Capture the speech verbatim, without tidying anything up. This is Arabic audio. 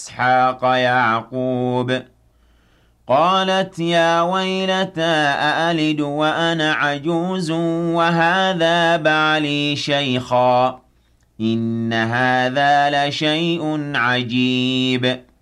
وإسحاق يعقوب قالت يا ويلتى أألد وأنا عجوز وهذا بعلي شيخا إن هذا لشيء عجيب